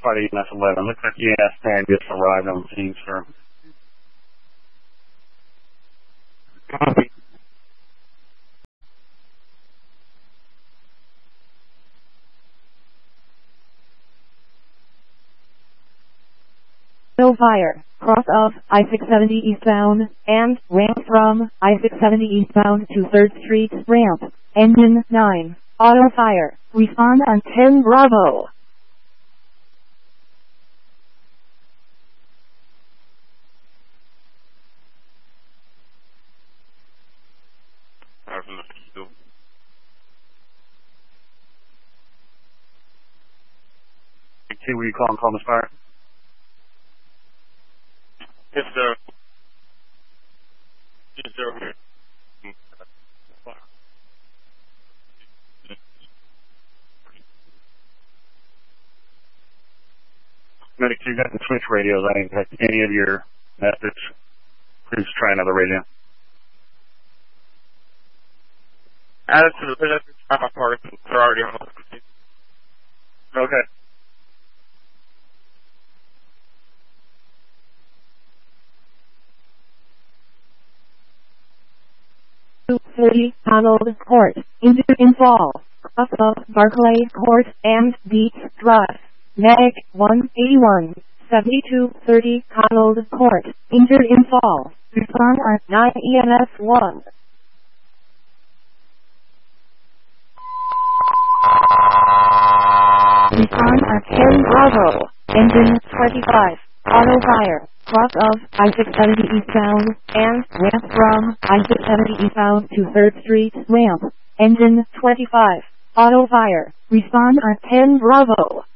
spot EMS 11. Looks like EMS 10 just arrived on the scene, sir. Copy. No fire. Cross of I-670 eastbound and ramp from I-670 eastbound to 3rd Street ramp. Engine 9. Auto fire. Respond on 10 Bravo. See where you call and call this fire. Yes, sir. Yes, sir. Medic 2 got the switch radios. I didn't have any of your methods. Please try another radio. Add it to the list. I'm a person. They're already on the Okay. .30 Donald Court. Injured in fall. Cross of Barclay Court and Beach Drive. Medic 181. 7230 Donald Court. Injured in fall. Respond on 9 EMS 1. Respond on 10 Bravo. Engine 25. Auto fire. Cross of I-670 eastbound and ramp from I-670 eastbound to 3rd Street ramp. Engine 25. Auto fire. Respond on 10 Bravo.